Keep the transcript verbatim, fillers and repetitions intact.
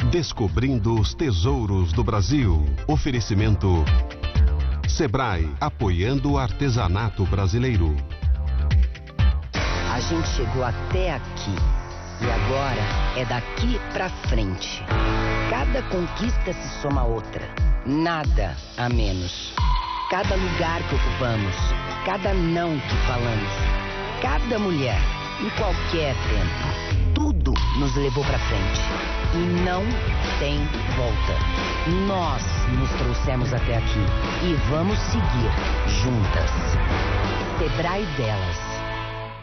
Descobrindo os tesouros do Brasil. Oferecimento Sebrae, apoiando o artesanato brasileiro. A gente chegou até aqui e agora é daqui pra frente. Cada conquista se soma a outra, nada a menos. Cada lugar que ocupamos, cada não que falamos, cada mulher, em qualquer tempo, tudo nos levou pra frente. E não tem volta. Nós nos trouxemos até aqui e vamos seguir juntas. Sebrae Delas.